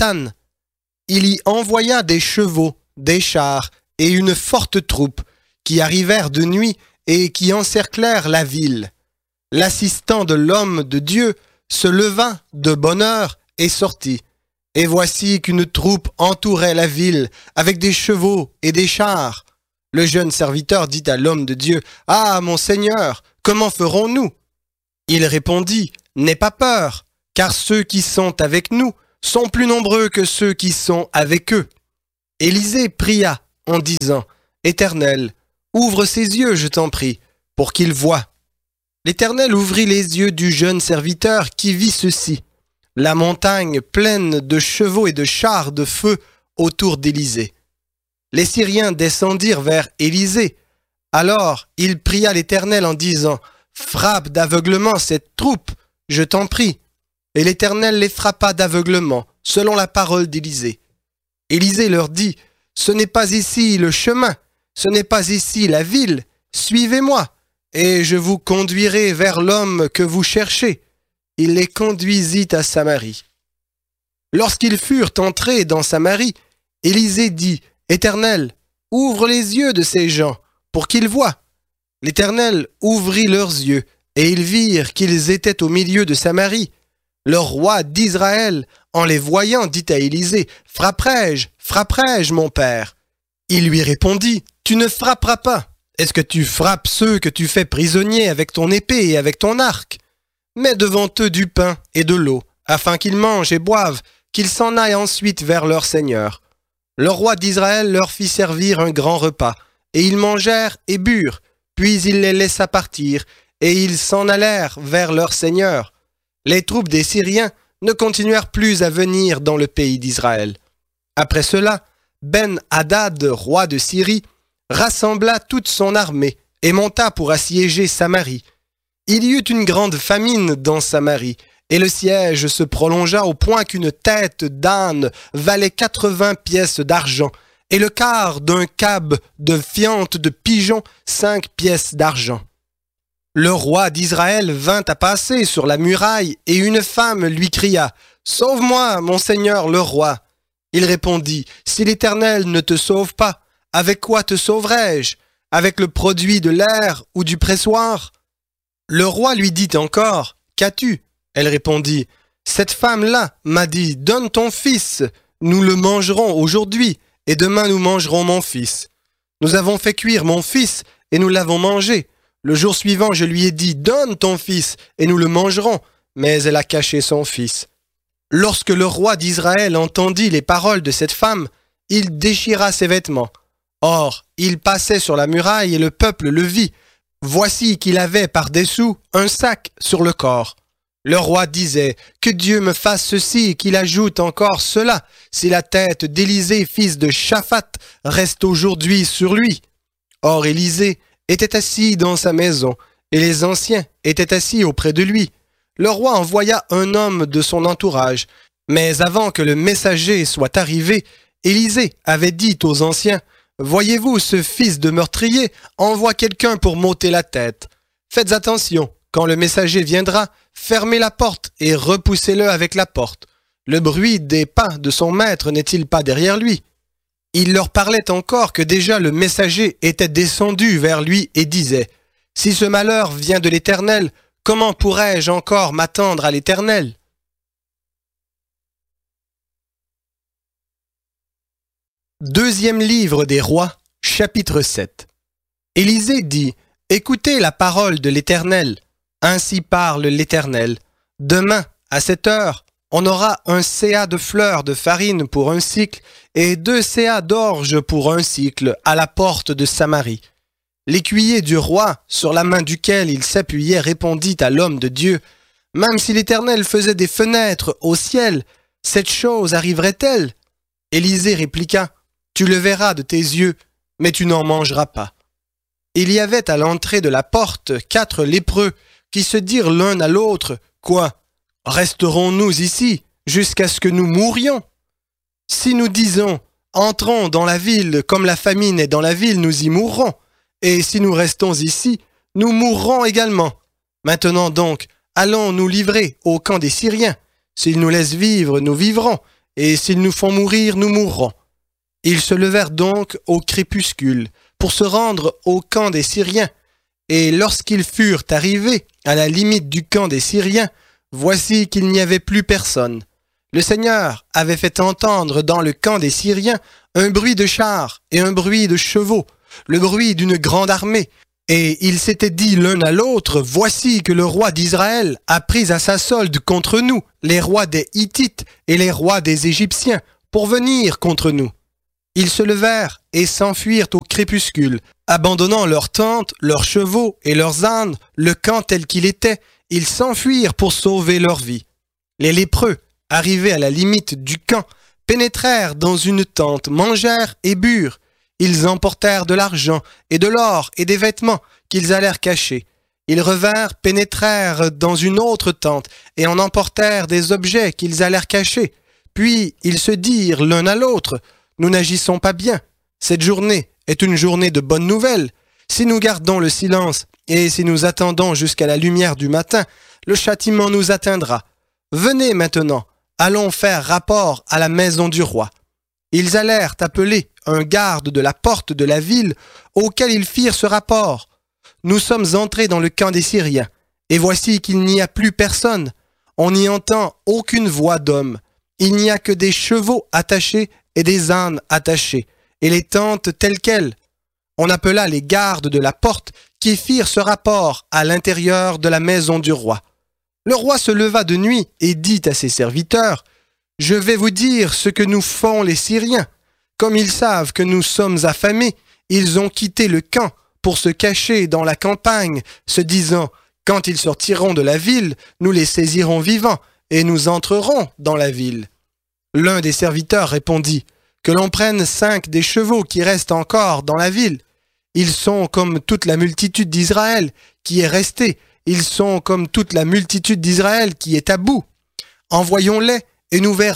Il y envoya des chevaux, des chars et une forte troupe qui arrivèrent de nuit et qui encerclèrent la ville. L'assistant de l'homme de Dieu se leva de bonne heure et sortit. Et voici qu'une troupe entourait la ville avec des chevaux et des chars. Le jeune serviteur dit à l'homme de Dieu « Ah, mon Seigneur, comment ferons-nous » Il répondit « N'aie pas peur, car ceux qui sont avec nous sont plus nombreux que ceux qui sont avec eux. » Élisée pria en disant « Éternel, ouvre ses yeux, je t'en prie, pour qu'il voie. » L'Éternel ouvrit les yeux du jeune serviteur qui vit ceci, la montagne pleine de chevaux et de chars de feu autour d'Élisée. Les Syriens descendirent vers Élisée. Alors il pria l'Éternel en disant « Frappe d'aveuglement cette troupe, je t'en prie. » Et l'Éternel les frappa d'aveuglement, selon la parole d'Élisée. Élisée leur dit « Ce n'est pas ici le chemin, ce n'est pas ici la ville, suivez-moi, et je vous conduirai vers l'homme que vous cherchez. » Il les conduisit à Samarie. Lorsqu'ils furent entrés dans Samarie, Élisée dit « Éternel, ouvre les yeux de ces gens, pour qu'ils voient. » L'Éternel ouvrit leurs yeux, et ils virent qu'ils étaient au milieu de Samarie. Le roi d'Israël, en les voyant, dit à Élisée « Frapperai-je, frapperai-je, mon père ?» Il lui répondit « Tu ne frapperas pas. Est-ce que tu frappes ceux que tu fais prisonniers avec ton épée et avec ton arc ? Mets devant eux du pain et de l'eau, afin qu'ils mangent et boivent, qu'ils s'en aillent ensuite vers leur Seigneur. » Le roi d'Israël leur fit servir un grand repas, et ils mangèrent et burent, puis il les laissa partir, et ils s'en allèrent vers leur Seigneur. Les troupes des Syriens ne continuèrent plus à venir dans le pays d'Israël. Après cela, Ben-Hadad, roi de Syrie, rassembla toute son armée et monta pour assiéger Samarie. Il y eut une grande famine dans Samarie, et le siège se prolongea au point qu'une tête d'âne valait quatre-vingts pièces d'argent, et le quart d'un cab de fiente de pigeon cinq pièces d'argent. Le roi d'Israël vint à passer sur la muraille, et une femme lui cria « Sauve-moi, mon seigneur le roi !» Il répondit « Si l'Éternel ne te sauve pas, avec quoi te sauverai-je? Avec le produit de l'air ou du pressoir ?» Le roi lui dit encore « Qu'as-tu » Elle répondit « Cette femme-là m'a dit « Donne ton fils, nous le mangerons aujourd'hui, et demain nous mangerons mon fils. » Nous avons fait cuire mon fils, et nous l'avons mangé. Le jour suivant, je lui ai dit « Donne ton fils, et nous le mangerons. » Mais elle a caché son fils. Lorsque le roi d'Israël entendit les paroles de cette femme, il déchira ses vêtements. Or, il passait sur la muraille, et le peuple le vit. Voici qu'il avait par-dessous un sac sur le corps. Le roi disait « Que Dieu me fasse ceci et qu'il ajoute encore cela, si la tête d'Élisée, fils de Shaphat, reste aujourd'hui sur lui. » Or Élisée était assis dans sa maison, et les anciens étaient assis auprès de lui. Le roi envoya un homme de son entourage. Mais avant que le messager soit arrivé, Élisée avait dit aux anciens, « Voyez-vous ce fils de meurtrier envoie quelqu'un pour m'ôter la tête. Faites attention, quand le messager viendra, fermez la porte et repoussez-le avec la porte. Le bruit des pas de son maître n'est-il pas derrière lui ?» Il leur parlait encore que déjà le messager était descendu vers lui et disait, « Si ce malheur vient de l'Éternel, comment pourrais-je encore m'attendre à l'Éternel ?» Deuxième livre des Rois, chapitre sept. Élisée dit, « Écoutez la parole de l'Éternel. Ainsi parle l'Éternel. Demain, à cette heure, on aura un séa de fleurs de farine pour un cycle et deux séas d'orge pour un cycle à la porte de Samarie. » L'écuyer du roi, sur la main duquel il s'appuyait, répondit à l'homme de Dieu, « Même si l'Éternel faisait des fenêtres au ciel, cette chose arriverait-elle » Élisée répliqua, « Tu le verras de tes yeux, mais tu n'en mangeras pas. » Il y avait à l'entrée de la porte quatre lépreux qui se dirent l'un à l'autre, « Quoi? Resterons-nous ici jusqu'à ce que nous mourions? Si nous disons, entrons dans la ville comme la famine est dans la ville, nous y mourrons. Et si nous restons ici, nous mourrons également. Maintenant donc, allons nous livrer au camp des Syriens. S'ils nous laissent vivre, nous vivrons, et s'ils nous font mourir, nous mourrons. » Ils se levèrent donc au crépuscule pour se rendre au camp des Syriens. Et lorsqu'ils furent arrivés à la limite du camp des Syriens, voici qu'il n'y avait plus personne. Le Seigneur avait fait entendre dans le camp des Syriens un bruit de chars et un bruit de chevaux, le bruit d'une grande armée. Et ils s'étaient dit l'un à l'autre, « Voici que le roi d'Israël a pris à sa solde contre nous les rois des Hittites et les rois des Égyptiens pour venir contre nous. » Ils se levèrent et s'enfuirent au crépuscule, abandonnant leurs tentes, leurs chevaux et leurs ânes, le camp tel qu'il était, ils s'enfuirent pour sauver leur vie. Les lépreux, arrivés à la limite du camp, pénétrèrent dans une tente, mangèrent et burent. Ils emportèrent de l'argent et de l'or et des vêtements qu'ils allèrent cacher. Ils revinrent, pénétrèrent dans une autre tente et en emportèrent des objets qu'ils allèrent cacher. Puis ils se dirent l'un à l'autre, « Nous n'agissons pas bien. Cette journée est une journée de bonnes nouvelles. Si nous gardons le silence et si nous attendons jusqu'à la lumière du matin, le châtiment nous atteindra. Venez maintenant, allons faire rapport à la maison du roi. » Ils allèrent appeler un garde de la porte de la ville auquel ils firent ce rapport. « Nous sommes entrés dans le camp des Syriens, et voici qu'il n'y a plus personne. On n'y entend aucune voix d'homme. Il n'y a que des chevaux attachés et des ânes attachés, et les tentes telles quelles. » On appela les gardes de la porte qui firent ce rapport à l'intérieur de la maison du roi. Le roi se leva de nuit et dit à ses serviteurs, « Je vais vous dire ce que nous font les Syriens. Comme ils savent que nous sommes affamés, ils ont quitté le camp pour se cacher dans la campagne, se disant, « Quand ils sortiront de la ville, nous les saisirons vivants et nous entrerons dans la ville. » L'un des serviteurs répondit, « Que l'on prenne cinq des chevaux qui restent encore dans la ville. Ils sont comme toute la multitude d'Israël qui est restée. Ils sont comme toute la multitude d'Israël qui est à bout. Envoyons-les et nous verrons. »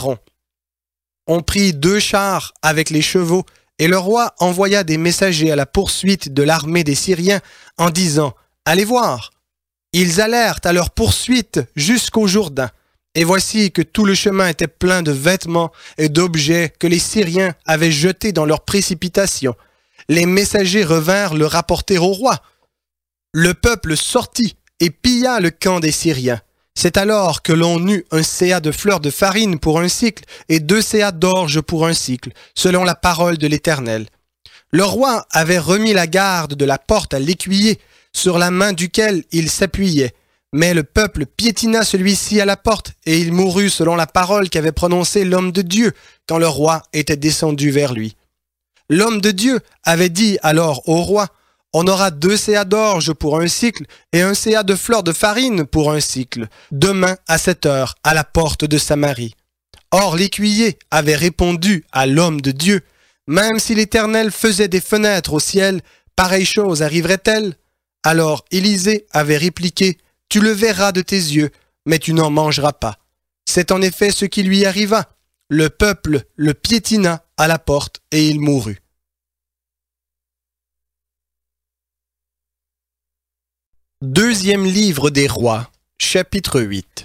On prit deux chars avec les chevaux et le roi envoya des messagers à la poursuite de l'armée des Syriens en disant, « Allez voir. » Ils allèrent à leur poursuite jusqu'au Jourdain. Et voici que tout le chemin était plein de vêtements et d'objets que les Syriens avaient jetés dans leur précipitation. Les messagers revinrent le rapporter au roi. Le peuple sortit et pilla le camp des Syriens. C'est alors que l'on eut un séa de fleurs de farine pour un cycle et deux séas d'orge pour un cycle, selon la parole de l'Éternel. Le roi avait remis la garde de la porte à l'écuyer, sur la main duquel il s'appuyait. Mais le peuple piétina celui-ci à la porte, et il mourut selon la parole qu'avait prononcée l'homme de Dieu, quand le roi était descendu vers lui. L'homme de Dieu avait dit alors au roi, « On aura deux séas d'orge pour un cycle, et un séa de fleurs de farine pour un cycle, demain à cette heure, à la porte de Samarie. » Or l'écuyer avait répondu à l'homme de Dieu, « Même si l'Éternel faisait des fenêtres au ciel, pareille chose arriverait-elle? » Alors Élisée avait répliqué, « Tu le verras de tes yeux, mais tu n'en mangeras pas. C'est en effet ce qui lui arriva. Le peuple le piétina à la porte et il mourut. Deuxième livre des rois, chapitre huit.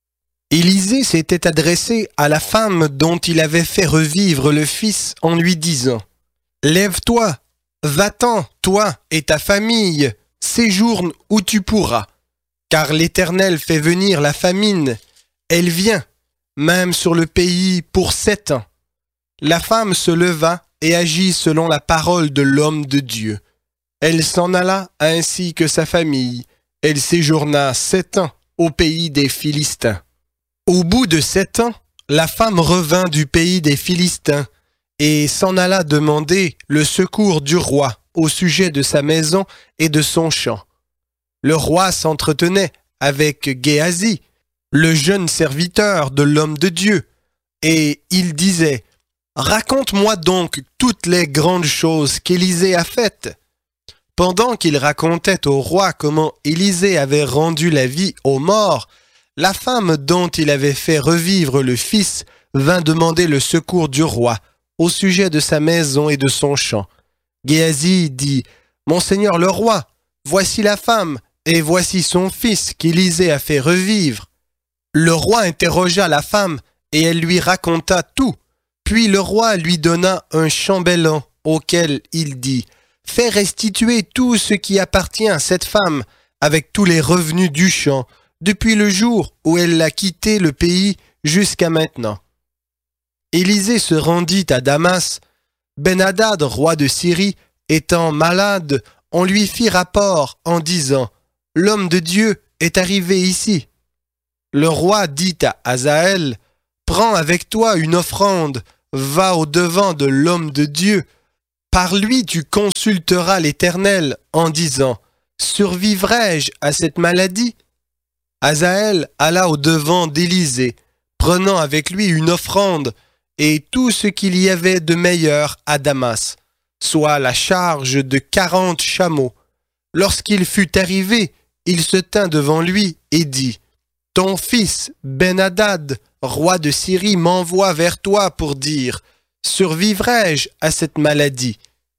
Élisée s'était adressé à la femme dont il avait fait revivre le fils en lui disant « Lève-toi, va-t'en, toi et ta famille, séjourne où tu pourras, car l'Éternel fait venir la famine, elle vient, même sur le pays pour sept ans. » La femme se leva et agit selon la parole de l'homme de Dieu. Elle s'en alla ainsi que sa famille. Elle séjourna sept ans au pays des Philistins. Au bout de sept ans, la femme revint du pays des Philistins et s'en alla demander le secours du roi au sujet de sa maison et de son champ. Le roi s'entretenait avec Géasi, le jeune serviteur de l'homme de Dieu, et il disait « Raconte-moi donc toutes les grandes choses qu'Élisée a faites. » Pendant qu'il racontait au roi comment Élisée avait rendu la vie aux morts, la femme dont il avait fait revivre le fils vint demander le secours du roi au sujet de sa maison et de son champ. Géasi dit « Mon seigneur le roi, voici la femme et voici son fils qu'Élisée a fait revivre. » Le roi interrogea la femme et elle lui raconta tout. Puis le roi lui donna un chambellan auquel il dit « Fais restituer tout ce qui appartient à cette femme avec tous les revenus du champ, depuis le jour où elle a quitté le pays jusqu'à maintenant. » Élisée se rendit à Damas. Ben-Hadad, roi de Syrie, étant malade, on lui fit rapport en disant « L'homme de Dieu est arrivé ici. » Le roi dit à Hazaël « Prends avec toi une offrande, va au-devant de l'homme de Dieu. Par lui tu consulteras l'Éternel en disant « Survivrai-je à cette maladie ?» Hazaël alla au-devant d'Élisée, prenant avec lui une offrande et tout ce qu'il y avait de meilleur à Damas, soit la charge de quarante chameaux. Lorsqu'il fut arrivé, il se tint devant lui et dit « Ton fils, Ben-Hadad, roi de Syrie, m'envoie vers toi pour dire « Survivrai-je à cette maladie ?»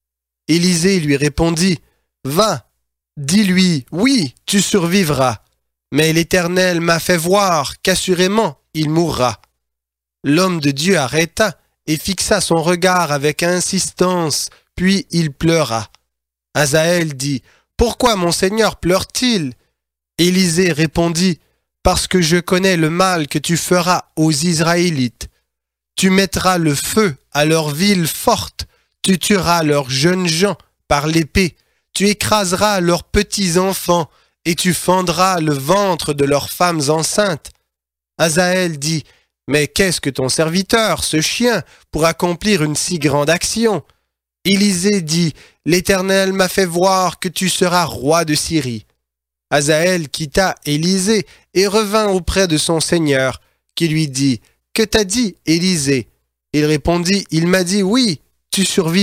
Élisée lui répondit « Va, dis-lui, oui, tu survivras. Mais l'Éternel m'a fait voir qu'assurément il mourra. » L'homme de Dieu arrêta et fixa son regard avec insistance, puis il pleura. Hazaël dit « Pourquoi mon Seigneur pleure-t-il » Élisée répondit « Parce que je connais le mal que tu feras aux Israélites. Tu mettras le feu à leurs villes fortes, tu tueras leurs jeunes gens par l'épée, tu écraseras leurs petits-enfants et tu fendras le ventre de leurs femmes enceintes. » Hazaël dit « Mais qu'est-ce que ton serviteur, ce chien, pour accomplir une si grande action ?» Élisée dit « L'Éternel m'a fait voir que tu seras roi de Syrie. » Hazaël quitta Élisée et revint auprès de son seigneur, qui lui dit « Que t'a dit Élisée ?» Il répondit « Il m'a dit oui, tu survivras. »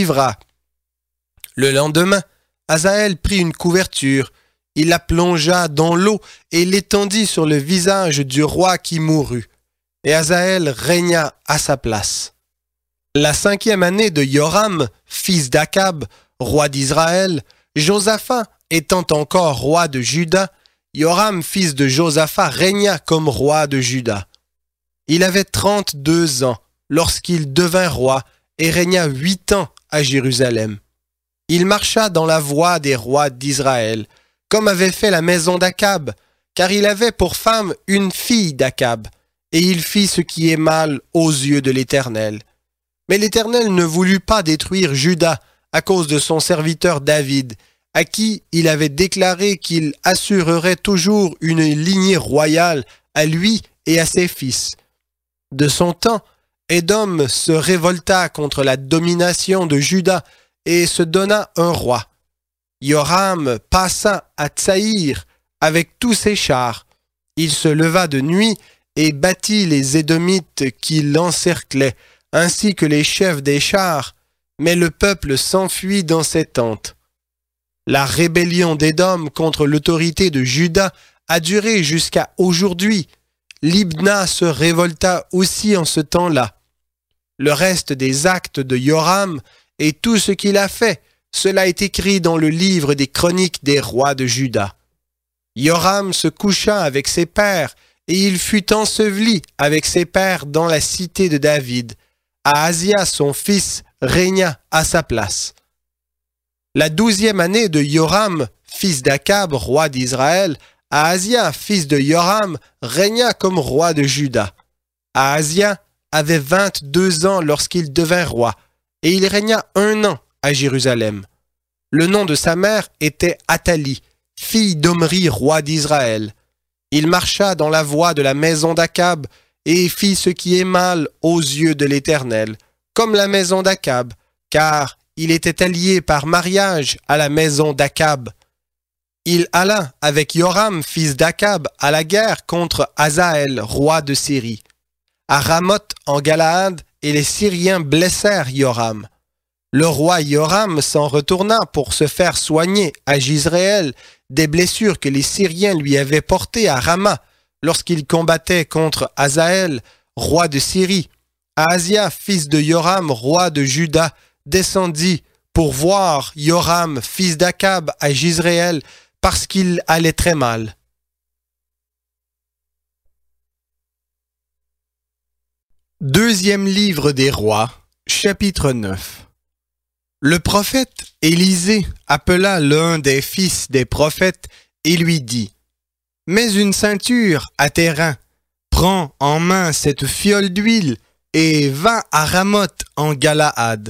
Le lendemain, Hazaël prit une couverture, il la plongea dans l'eau et l'étendit sur le visage du roi qui mourut. Et Hazaël régna à sa place. La cinquième année de Yoram, fils d'Akab, roi d'Israël, Josaphat étant encore roi de Juda, Yoram, fils de Josaphat, régna comme roi de Juda. Il avait trente-deux ans lorsqu'il devint roi et régna huit ans à Jérusalem. Il marcha dans la voie des rois d'Israël, comme avait fait la maison d'Akab, car il avait pour femme une fille d'Akab, et il fit ce qui est mal aux yeux de l'Éternel. Mais l'Éternel ne voulut pas détruire Juda à cause de son serviteur David, à qui il avait déclaré qu'il assurerait toujours une lignée royale à lui et à ses fils. De son temps, Édom se révolta contre la domination de Juda et se donna un roi. Yoram passa à Tsaïr avec tous ses chars. Il se leva de nuit et battit les Édomites qui l'encerclaient, ainsi que les chefs des chars, mais le peuple s'enfuit dans ses tentes. La rébellion d'Édom contre l'autorité de Juda a duré jusqu'à aujourd'hui, Libna se révolta aussi en ce temps-là. Le reste des actes de Yoram et tout ce qu'il a fait, cela est écrit dans le livre des chroniques des rois de Juda. Yoram se coucha avec ses pères, et il fut enseveli avec ses pères dans la cité de David. Ahazia, son fils, régna à sa place. La douzième année de Yoram, fils d'Akab, roi d'Israël, Ahazia, fils de Yoram, régna comme roi de Juda. Ahazia avait vingt-deux ans lorsqu'il devint roi, et il régna un an à Jérusalem. Le nom de sa mère était Athalie, fille d'Omri, roi d'Israël. Il marcha dans la voie de la maison d'Akab et fit ce qui est mal aux yeux de l'Éternel, comme la maison d'Akab, car il était allié par mariage à la maison d'Akab. Il alla avec Yoram, fils d'Akab, à la guerre contre Hazaël, roi de Syrie. À Ramoth en Galaad, et les Syriens blessèrent Yoram. Le roi Yoram s'en retourna pour se faire soigner à Jizréel des blessures que les Syriens lui avaient portées à Rama lorsqu'il combattait contre Hazaël, roi de Syrie. Ahazia, fils de Yoram, roi de Juda, descendit pour voir Yoram, fils d'Akab, à Jizréel, parce qu'il allait très mal. Deuxième livre des rois, chapitre neuf. Le prophète Élisée appela l'un des fils des prophètes et lui dit « Mets une ceinture à tes reins, prends en main cette fiole d'huile et va à Ramoth en Galaad.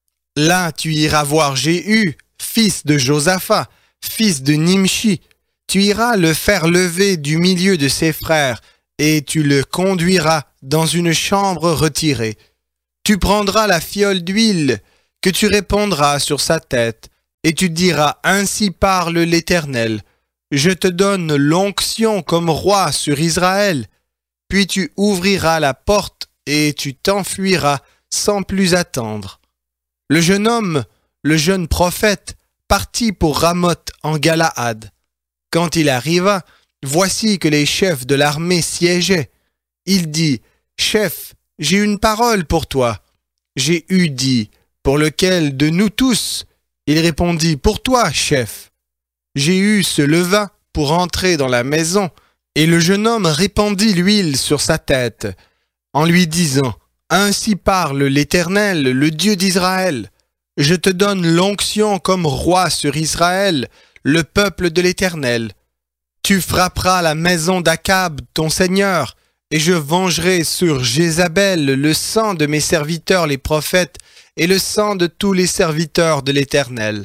Là tu iras voir Jéhu, fils de Josaphat, fils de Nimshi. Tu iras le faire lever du milieu de ses frères et tu le conduiras dans une chambre retirée. Tu prendras la fiole d'huile que tu répandras sur sa tête, et tu diras, ainsi parle l'Éternel, je te donne l'onction comme roi sur Israël. Puis tu ouvriras la porte, et tu t'enfuiras sans plus attendre. Le jeune homme, le jeune prophète, partit pour Ramoth en Galaad. Quand il arriva, voici que les chefs de l'armée siégeaient. Il dit, chef, j'ai une parole pour toi. Jéhu dit, pour lequel de nous tous? Il répondit, pour toi, chef. Jéhu se leva pour entrer dans la maison, et le jeune homme répandit l'huile sur sa tête, en lui disant, ainsi parle l'Éternel, le Dieu d'Israël. Je te donne l'onction comme roi sur Israël, le peuple de l'Éternel. Tu frapperas la maison d'Akab, ton seigneur, et je vengerai sur Jézabel le sang de mes serviteurs les prophètes et le sang de tous les serviteurs de l'Éternel.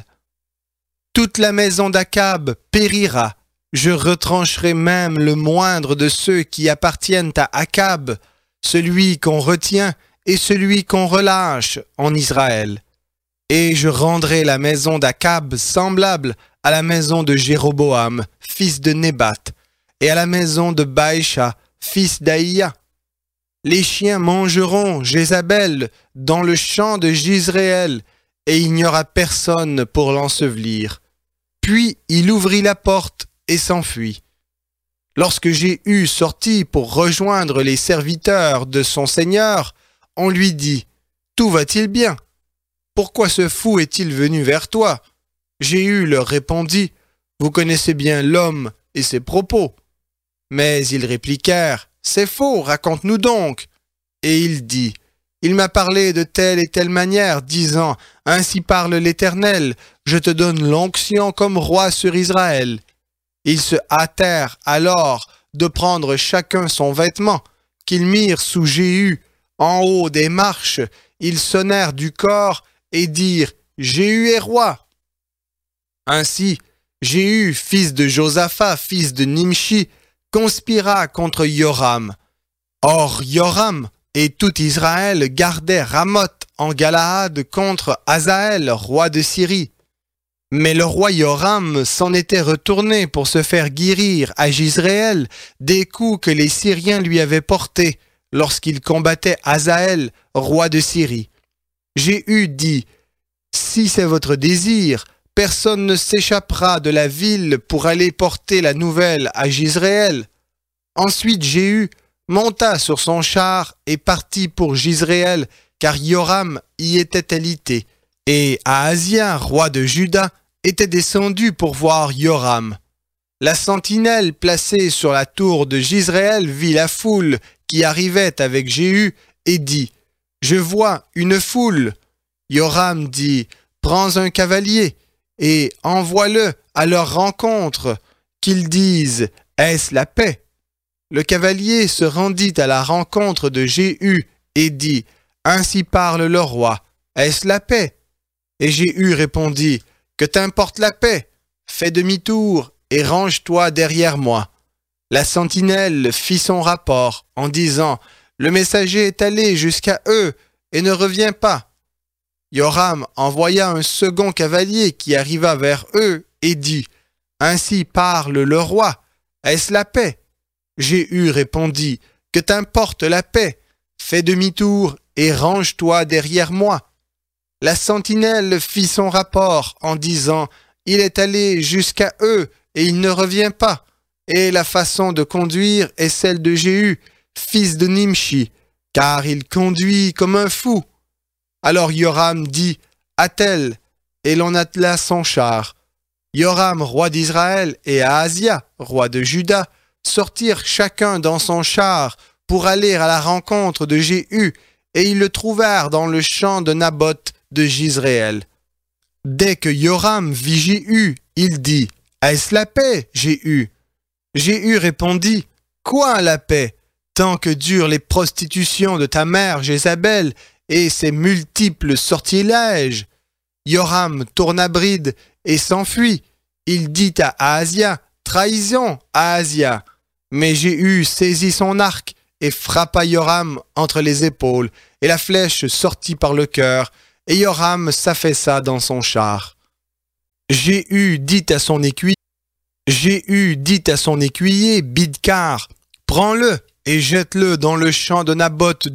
Toute la maison d'Akab périra. Je retrancherai même le moindre de ceux qui appartiennent à Akab, celui qu'on retient et celui qu'on relâche en Israël. Et je rendrai la maison d'Akab semblable à la maison de Jéroboam, fils de Nébat, et à la maison de Baïcha, fils d'Aïa. Les chiens mangeront Jézabel dans le champ de Jizréel, et il n'y aura personne pour l'ensevelir. Puis il ouvrit la porte et s'enfuit. Lorsque Jéhu sortit pour rejoindre les serviteurs de son seigneur, on lui dit « Tout va-t-il bien? Pourquoi ce fou est-il venu vers toi ?» Jéhu leur répondit « Vous connaissez bien l'homme et ses propos. » Mais ils répliquèrent « C'est faux, raconte-nous donc. » Et il dit « Il m'a parlé de telle et telle manière, disant « Ainsi parle l'Éternel, je te donne l'onction comme roi sur Israël. » Ils se hâtèrent alors de prendre chacun son vêtement, qu'ils mirent sous Jéhu. En haut des marches, ils sonnèrent du cor et dirent « Jéhu est roi. » Ainsi, Jéhu, fils de Josaphat, fils de Nimshi, conspira contre Yoram. Or Yoram et tout Israël gardaient Ramoth en Galaad contre Hazaël, roi de Syrie. Mais le roi Yoram s'en était retourné pour se faire guérir à Jizréel des coups que les Syriens lui avaient portés lorsqu'il combattait Hazaël, roi de Syrie. Jéhu dit « Si c'est votre désir, personne ne s'échappera de la ville pour aller porter la nouvelle à Jizréel. » Ensuite Jéhu monta sur son char et partit pour Jizréel, car Yoram y était alité. Et Ahazia, roi de Juda, était descendu pour voir Yoram. La sentinelle placée sur la tour de Jizréel vit la foule qui arrivait avec Jéhu et dit « Je vois une foule. » Yoram dit « Prends un cavalier et envoie-le à leur rencontre, qu'ils disent « Est-ce la paix ?» Le cavalier se rendit à la rencontre de Jéhu et dit « Ainsi parle le roi, est-ce la paix ?» Et Jéhu répondit « Que t'importe la paix? Fais demi-tour et range-toi derrière moi. » La sentinelle fit son rapport en disant « Le messager est allé jusqu'à eux et ne revient pas. » Yoram envoya un second cavalier qui arriva vers eux et dit « Ainsi parle le roi, est-ce la paix? » Jéhu répondit « Que t'importe la paix? Fais demi-tour et range-toi derrière moi. » La sentinelle fit son rapport en disant « Il est allé jusqu'à eux et il ne revient pas. » Et la façon de conduire est celle de Jéhu, fils de Nimshi, car il conduit comme un fou. Alors Yoram dit « Attelle » et l'on attela son char. Yoram, roi d'Israël, et Ahazia, roi de Juda, sortirent chacun dans son char pour aller à la rencontre de Jéhu, et ils le trouvèrent dans le champ de Naboth de Jizréel. Dès que Yoram vit Jéhu, il dit « Est-ce la paix, Jéhu ?» Jéhu répondit « Quoi la paix? Tant que durent les prostitutions de ta mère Jézabel et ses multiples sortilèges. » Yoram tourna bride et s'enfuit. Il dit à Ahazia « Trahison, Ahazia !» Mais Jéhu saisit son arc et frappa Yoram entre les épaules, et la flèche sortit par le cœur, et Yoram s'affaissa dans son char. Jéhu dit à son écuyer, Jéhu dit à son écuyer Bidkar, « Prends-le et jette-le dans le champ de Naboth de Jizréel. »